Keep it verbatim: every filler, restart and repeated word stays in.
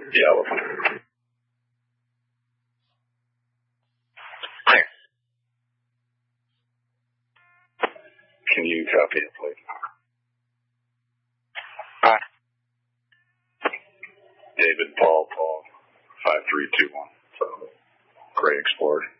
The elephant. Can you copy it, please? Hi. David Paul Paul five three two one. So, Gray Explorer.